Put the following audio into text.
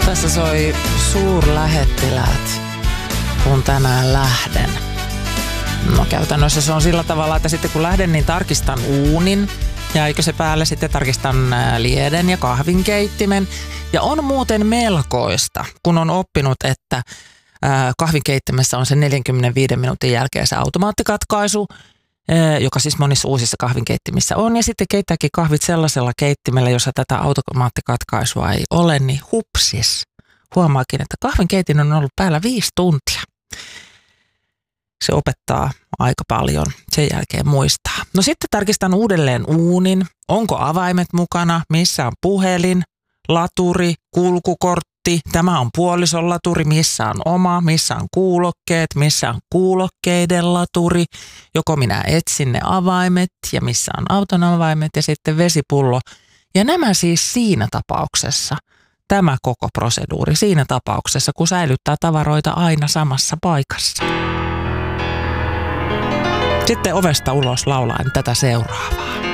Tässä soi suurlähettiläät, kun tänään lähden. No käytännössä se on sillä tavalla, että sitten kun lähden, niin tarkistan uunin. Ja eikö se päälle sitten tarkistan lieden ja kahvinkeittimen. Ja on muuten melkoista, kun on oppinut, että kahvinkeittimessä on se 45 minuutin jälkeen se automaattikatkaisu, joka siis monissa uusissa kahvinkeittimissä on. Ja sitten keittääkin kahvit sellaisella keittimellä, jossa tätä automaattikatkaisua ei ole, niin hupsis. Huomaakin, että kahvinkeitin on ollut päällä 5 tuntia. Se opettaa aika paljon, sen jälkeen muistaa. No sitten tarkistan uudelleen uunin, onko avaimet mukana, missä on puhelin, laturi, kulkukortti, tämä on puolison laturi, missä on oma, missä on kuulokkeet, missä on kuulokkeiden laturi, joko minä etsin ne avaimet ja missä on auton avaimet ja sitten vesipullo. Ja nämä siis siinä tapauksessa, tämä koko proseduuri siinä tapauksessa, kun säilyttää tavaroita aina samassa paikassa. Sitten ovesta ulos laulaen tätä seuraavaa.